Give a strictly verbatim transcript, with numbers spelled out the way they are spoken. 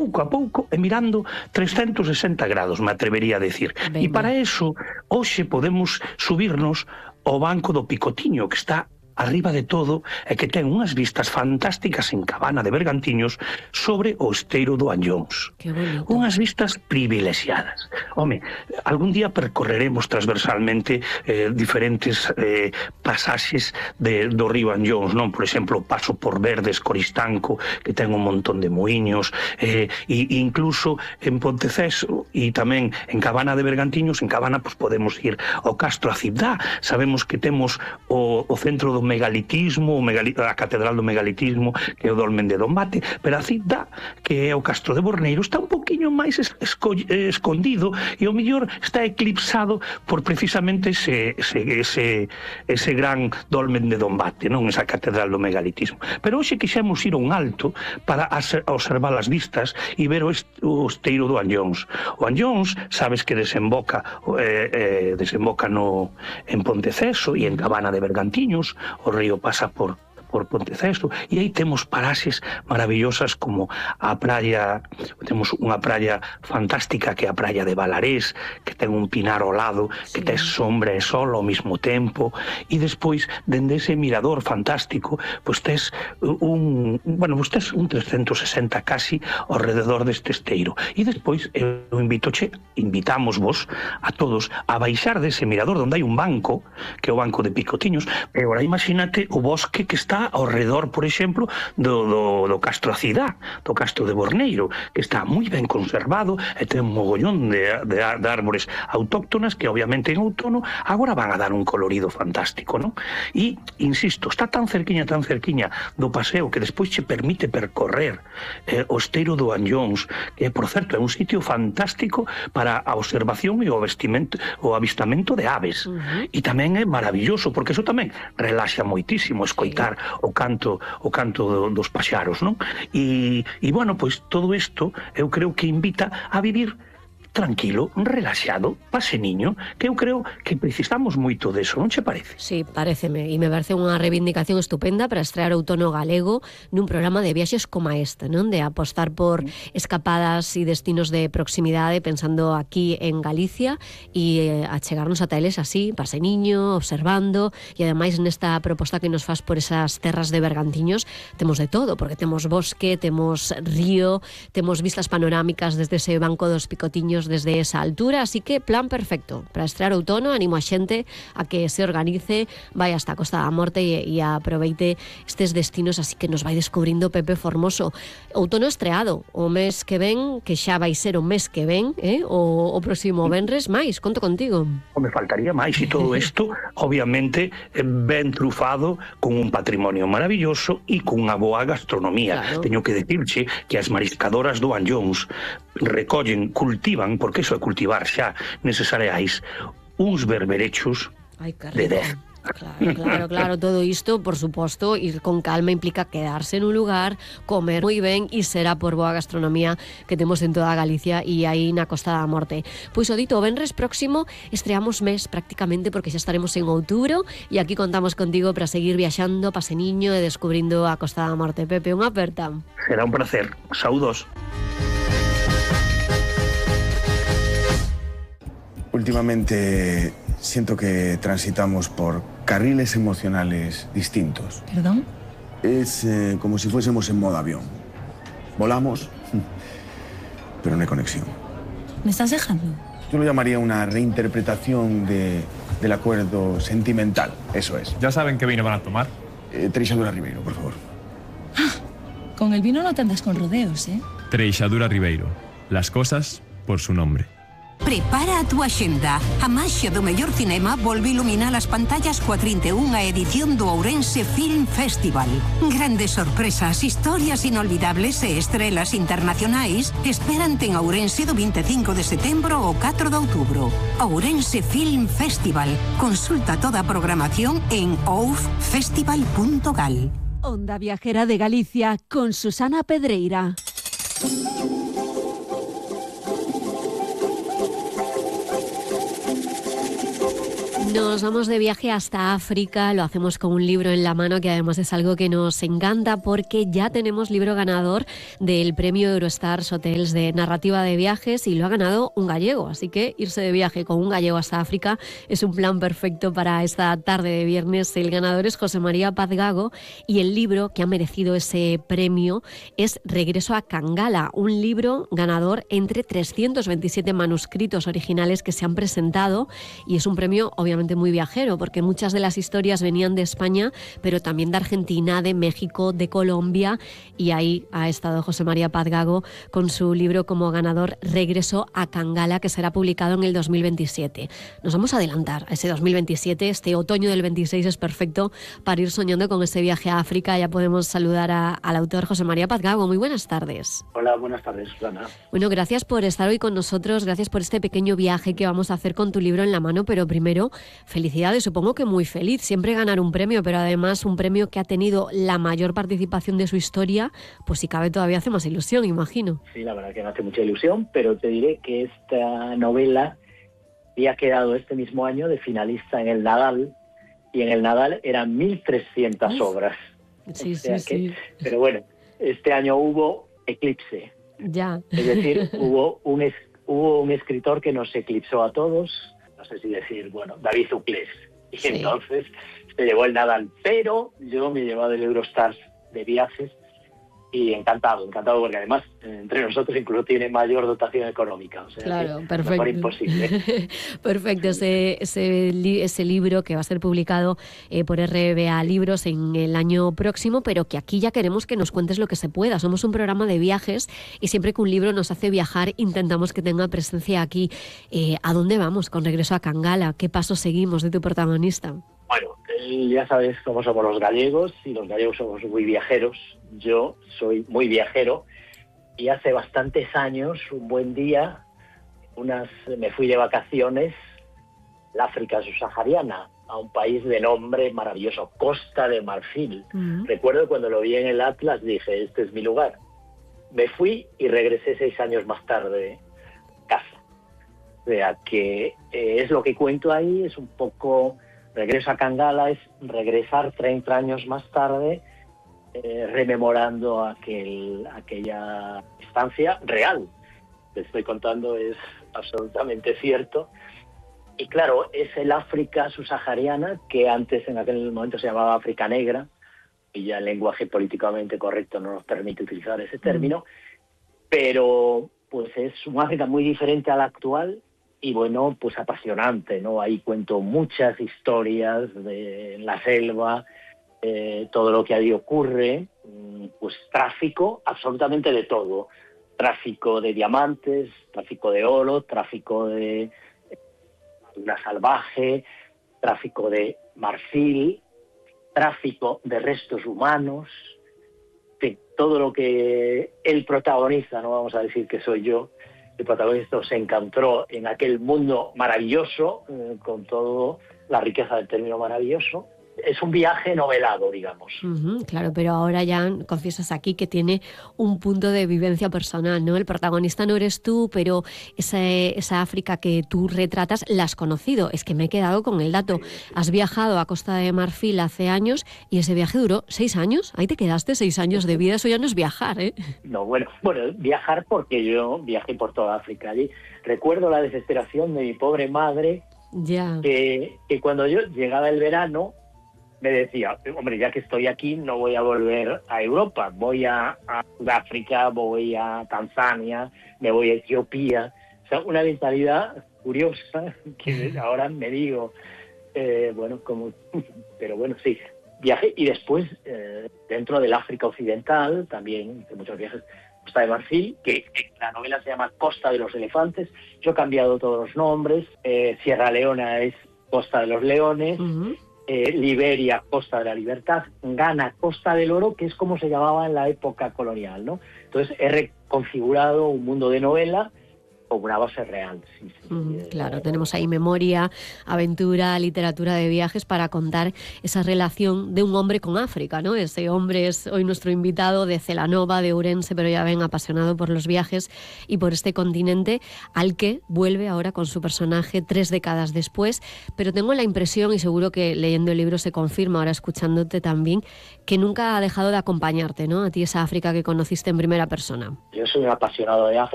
pouco a pouco e mirando trescentos e sesenta grados, me atrevería a decir. Venga. E para eso, hoxe podemos subirnos ao banco do Picotiño, que está arriba de todo e que ten unhas vistas fantásticas en Cabana de Bergantiños sobre o esteiro do Anllóns. Que bonito. Unhas vistas privilexiadas. Home, algún día percorreremos transversalmente eh, diferentes eh, pasaxes de, do río Anllóns, non? Por exemplo, paso por Verdes, Coristanco, que ten un montón de muiños, eh, e incluso en Ponteceso e tamén en Cabana de Bergantiños. En Cabana pues, podemos ir ao Castro a Cidá. Sabemos que temos o, o centro do megalitismo, o megali a Catedral do Megalitismo, que é o Dolmen de Dombate, pero a Cidá, que é o Castro de Borneiro, está un poquinho máis es eh, escondido e o mellor está eclipsado por precisamente ese, ese, ese, ese gran Dolmen de Dombate, non? Esa Catedral do Megalitismo. Pero hoxe quixemos ir a un alto para observar as vistas e ver o, o esteiro do Anllóns. O Anllóns, sabes que desemboca eh, eh, desemboca no, en Ponteceso e en Cabana de Bergantiños. O río pasa por por Ponteceso e aí temos paraxes maravillosas como a praia, temos unha praia fantástica que é a praia de Balarés, que ten un pinar ao lado, sí, que ten sombra e sol ao mesmo tempo, e despois dende ese mirador fantástico pois tes un, bueno, pois tes un trescentos e sesenta casi ao rededor deste esteiro. E despois eu invitoche, invitamos vos a todos a baixar dese mirador onde hai un banco, que é o banco de Picotiños, e agora imagínate o bosque que está ao redor, por exemplo, do, do, do Castro a Cidá, do Castro de Borneiro, que está moi ben conservado e ten un mogollón de, de, de árbores autóctonas que obviamente en outono agora van a dar un colorido fantástico, non? E, insisto, está tan cerquiña, tan cerquiña do paseo que despois che permite percorrer eh, o esteiro do Anllóns, que, por certo, é un sitio fantástico para a observación e o vestimento, o avistamento de aves. Uh-huh. E tamén é maravilloso, porque eso tamén relaxa moitísimo escoitar o canto o canto do, dos paxaros, non? E, e bueno, pois todo isto eu creo que invita a vivir tranquilo, relaxado, paseniño, que eu creo que precisamos moito deso, non che parece? Sí, pareceme, e me parece unha reivindicación estupenda para estrear outono galego nun programa de viaxes como este, non? De apostar por escapadas e destinos de proximidade pensando aquí en Galicia e eh, achegarnos ata eles así, paseniño, observando, e ademais nesta proposta que nos faz por esas terras de Bergantiños temos de todo, porque temos bosque, temos río, temos vistas panorámicas desde ese banco dos Picotiños desde esa altura, así que plan perfecto para estrear outono. Animo a xente a que se organice, vai hasta a Costa da Morte e, e aproveite estes destinos, así que nos vai descubrindo Pepe Formoso. Outono estreado o mes que ven, que xa vai ser o mes que ven, eh? o, o próximo venres máis, conto contigo. O me faltaría máis, e todo isto obviamente ben trufado con un patrimonio maravilloso e con unha boa gastronomía. Claro. Teño que decirche que as mariscadoras do Anllóns recollen, cultivan, porque iso é cultivar xa neses areais, uns berberechos Ay, de dez. Claro, claro, claro, todo isto, por suposto, ir con calma implica quedarse en un lugar, comer moi ben e será por boa gastronomía que temos en toda Galicia e aí na Costa da Morte. Pois o dito, o venres próximo estreamos mes prácticamente porque xa estaremos en outubro e aquí contamos contigo para seguir viaxando, paseniño e descubrindo a Costa da Morte. Pepe, unha aperta. Será un placer. Saúdos. Últimamente siento que transitamos por carriles emocionales distintos. ¿Perdón? Es eh, como si fuésemos en modo avión. Volamos, pero no hay conexión. ¿Me estás dejando? Yo lo llamaría una reinterpretación de, del acuerdo sentimental, eso es. ¿Ya saben qué vino van a tomar? Eh, Treixadura Ribeiro, por favor. Ah, con el vino no te andas con rodeos, ¿eh? Treixadura Ribeiro. Las cosas por su nombre. Prepara a tu axenda. A maxia do mellor cinema volve iluminar as pantallas coa trinta e unha edición do Ourense Film Festival. Grandes sorpresas, historias inolvidables e estrelas internacionais esperante en Ourense do vinte e cinco de setembro ao catro de outubro. Ourense Film Festival. Consulta toda a programación en oufestival punto gal. Onda Viajera de Galicia con Susana Pedreira. Nos vamos de viaje hasta África, lo hacemos con un libro en la mano que además es algo que nos encanta porque ya tenemos libro ganador del premio Eurostars Hotels de narrativa de viajes y lo ha ganado un gallego, así que irse de viaje con un gallego hasta África es un plan perfecto para esta tarde de viernes. El ganador es José María Paz Gago y el libro que ha merecido ese premio es Regreso a Kangala, un libro ganador entre trescientos veintisiete manuscritos originales que se han presentado y es un premio obviamente muy viajero, porque muchas de las historias venían de España, pero también de Argentina, de México, de Colombia, y ahí ha estado José María Paz Gago con su libro como ganador Regreso a Kangala, que será publicado en el dos mil veintisiete. Nos vamos a adelantar a ese dos mil veintisiete, este otoño del veintiséis es perfecto para ir soñando con ese viaje a África. Ya podemos saludar a, al autor José María Paz Gago. Muy buenas tardes. Hola, buenas tardes, Susana. Bueno, gracias por estar hoy con nosotros, gracias por este pequeño viaje que vamos a hacer con tu libro en la mano, pero primero, felicidades, supongo que muy feliz, siempre ganar un premio, pero además un premio que ha tenido la mayor participación de su historia, pues si cabe todavía hace más ilusión, imagino. Sí, la verdad que me hace mucha ilusión, pero te diré que esta novela había quedado este mismo año de finalista en el Nadal, y en el Nadal eran mil trescientas Uf. obras. Sí, o sea sí, que, sí. Pero bueno, este año hubo eclipse. Ya. Es decir, hubo un, es, hubo un escritor que nos eclipsó a todos, no sé si decir, bueno, David Uclés. Y sí. Entonces se llevó el Nadal, pero yo me he llevado el Eurostars de viajes y encantado, encantado porque además entre nosotros incluso tiene mayor dotación económica, o sea, claro, que perfecto. mejor imposible. Perfecto, ese, ese, ese libro que va a ser publicado eh, por R B A Libros en el año próximo, pero que aquí ya queremos que nos cuentes lo que se pueda. Somos un programa de viajes y siempre que un libro nos hace viajar intentamos que tenga presencia aquí. Eh, ¿A dónde vamos con Regreso a Kangala? ¿Qué pasos seguimos de tu protagonista? Bueno, ya sabes cómo somos los gallegos, y los gallegos somos muy viajeros. Yo soy muy viajero, y hace bastantes años, un buen día, unas, me fui de vacaciones al África subsahariana, a un país de nombre maravilloso, Costa de Marfil. Uh-huh. Recuerdo cuando lo vi en el Atlas, dije, este es mi lugar. Me fui y regresé seis años más tarde a casa. O sea, que eh, es lo que cuento ahí, es un poco... Regreso a Kangala es regresar treinta años más tarde, eh, rememorando aquel, aquella estancia real. Te estoy contando es absolutamente cierto. Y claro, es el África subsahariana, que antes en aquel momento se llamaba África Negra, y ya el lenguaje políticamente correcto no nos permite utilizar ese término, pero pues es un África muy diferente a la actual. Y bueno, pues apasionante, ¿no? Ahí cuento muchas historias de la selva, eh, todo lo que ahí ocurre, pues tráfico, absolutamente de todo. Tráfico de diamantes, tráfico de oro, tráfico de fauna salvaje, tráfico de marfil, tráfico de restos humanos, de todo lo que el protagonista, no vamos a decir que soy yo, el protagonista se encontró en aquel mundo maravilloso, eh, con toda la riqueza del término maravilloso. Es un viaje novelado, digamos. Uh-huh, claro, pero ahora ya confiesas aquí que tiene un punto de vivencia personal, ¿no? El protagonista no eres tú, pero esa, esa África que tú retratas la has conocido. Es que me he quedado con el dato. Has viajado a Costa de Marfil hace años y ese viaje duró seis años. Ahí te quedaste seis años de vida. Eso ya no es viajar, ¿eh? No, bueno, bueno, viajar porque yo viajé por toda África. Allí recuerdo la desesperación de mi pobre madre, ya. que, que cuando yo llegaba el verano me decía, hombre, ya que estoy aquí no voy a volver a Europa, voy a, a Sudáfrica, voy a Tanzania, me voy a Etiopía. O sea, una mentalidad curiosa que ahora me digo, eh, bueno, como, pero bueno, sí, viaje. Y después, eh, dentro del África Occidental, también de muchos viajes, Costa de Marfil, que en la novela se llama Costa de los Elefantes. Yo he cambiado todos los nombres. Eh, Sierra Leona es Costa de los Leones. Uh-huh. Eh, Liberia, Costa de la Libertad, Ghana, Costa del Oro, que es como se llamaba en la época colonial, ¿no? Entonces he reconfigurado un mundo de novela como una base real. Sí, sí, Mm, sí, claro, eh, tenemos ahí memoria, aventura, literatura de viajes para contar esa relación de un hombre con África, ¿no? Ese hombre es hoy nuestro invitado de Celanova, de Ourense, pero ya ven, apasionado por los viajes y por este continente al que vuelve ahora con su personaje tres décadas después. Pero tengo la impresión, y seguro que leyendo el libro se confirma, ahora escuchándote también, que nunca ha dejado de acompañarte, ¿no? A ti esa África que conociste en primera persona. Yo soy un apasionado de África.